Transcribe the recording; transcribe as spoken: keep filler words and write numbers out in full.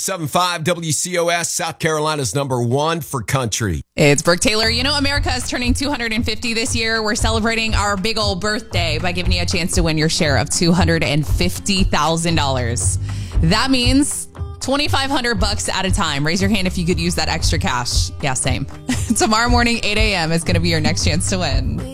seven five W C O S, South Carolina's number one for country. It's Brooke Taylor. You know, America is turning two hundred fifty this year. We're celebrating our big old birthday by giving you a chance to win your share of two hundred fifty thousand dollars. That means twenty-five hundred bucks at a time. Raise your hand if you could use that extra cash. Yeah, same. Tomorrow morning, eight a.m. is going to be your next chance to win.